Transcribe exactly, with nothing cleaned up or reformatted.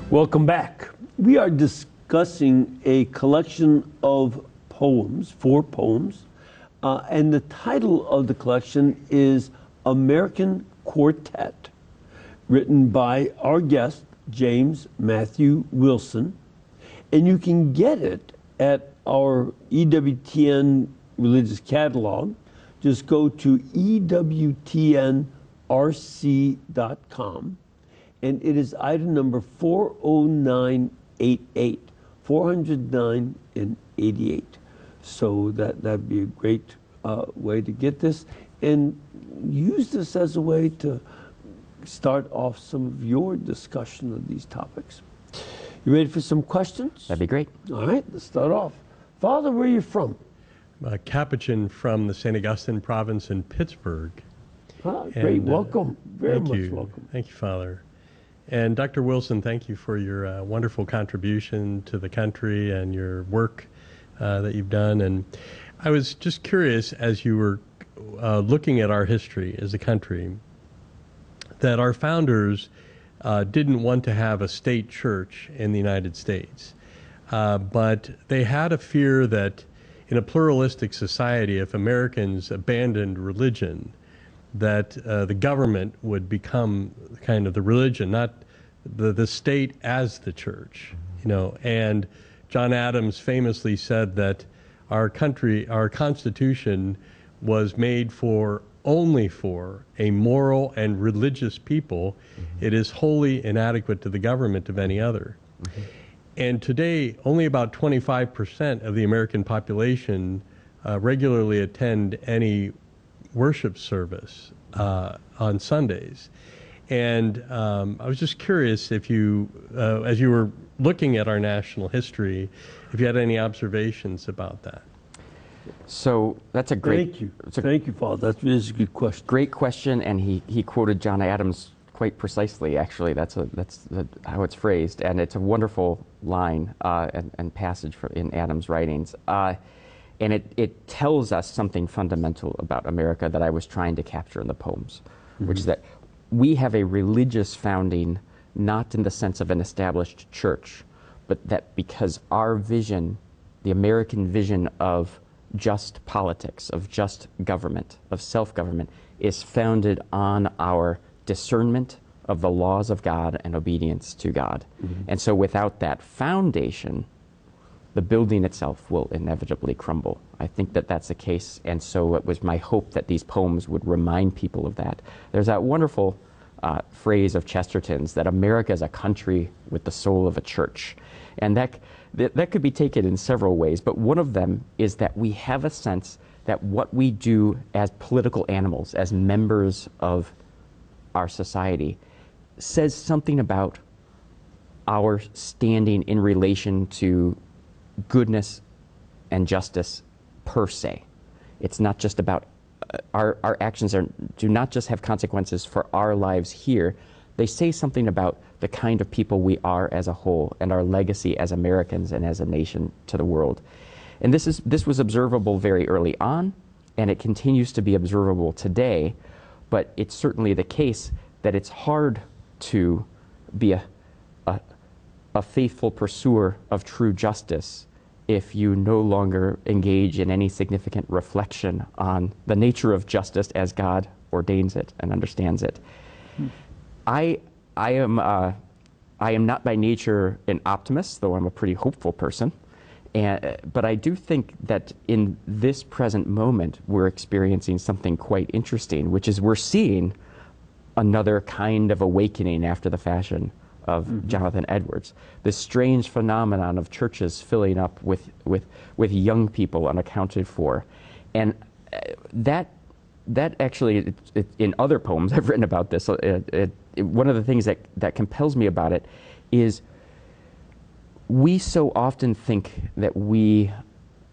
Welcome back. We are discussing a collection of poems, four poems, uh, and the title of the collection is American Quartet, written by our guest, James Matthew Wilson. And you can get it at our E W T N Religious Catalog. Just go to E W T N R C dot com. And it is item number four oh nine eighty-eight, four oh nine and eighty-eight. So that, that'd be a great uh, way to get this. And use this as a way to start off some of your discussion of these topics. You ready for some questions? That'd be great. All right, let's start off. Father, where are you from? A Capuchin from the Saint Augustine province in Pittsburgh. Ah, great, And, uh, welcome. Very thank much you. welcome. Thank you, Father. And Doctor Wilson, thank you for your uh, wonderful contribution to the country and your work uh, that you've done. And I was just curious, as you were uh, looking at our history as a country, that our founders uh, didn't want to have a state church in the United States. Uh, but they had a fear that in a pluralistic society, if Americans abandoned religion, that uh, the government would become kind of the religion, not the, the state as the church, you know. And John Adams famously said that our country, our Constitution was made for only for a moral and religious people. Mm-hmm. It is wholly inadequate to the government of any other. Mm-hmm. And today, only about twenty-five percent of the American population uh, regularly attend any worship service uh, on Sundays. And um, I was just curious if you, uh, as you were looking at our national history, if you had any observations about that. So that's a great... Thank you. It's a Thank you, Father. That's, that's a good question. Great question, and he, he quoted John Adams quite precisely, actually. That's a, that's the, how it's phrased, and it's a wonderful line uh, and, and passage for, in Adams' writings. Uh, and it, it tells us something fundamental about America that I was trying to capture in the poems, mm-hmm. which is that we have a religious founding, not in the sense of an established church, but that because our vision, the American vision of just politics, of just government, of self-government, is founded on our discernment of the laws of God and obedience to God. Mm-hmm. And so without that foundation, the building itself will inevitably crumble. I think that that's the case, and so it was my hope that these poems would remind people of that. There's that wonderful uh, phrase of Chesterton's that America is a country with the soul of a church. And that, th that could be taken in several ways, but one of them is that we have a sense that what we do as political animals, as members of our society, says something about our standing in relation to goodness and justice per se. It's not just about uh, our, our actions are, do not just have consequences for our lives here. They say something about the kind of people we are as a whole and our legacy as Americans and as a nation to the world. And this is this was observable very early on, and it continues to be observable today, but it's certainly the case that it's hard to be a, a, a faithful pursuer of true justice if you no longer engage in any significant reflection on the nature of justice as God ordains it and understands it. Hmm. I, I, am, uh, I am not by nature an optimist, though I'm a pretty hopeful person. And, but I do think that in this present moment, we're experiencing something quite interesting, which is we're seeing another kind of awakening after the fashion of mm-hmm. Jonathan Edwards. This strange phenomenon of churches filling up with, with, with young people unaccounted for. And uh, that, that actually, it, it, in other poems I've written about this, it, it, it, one of the things that, that compels me about it is we so often think that we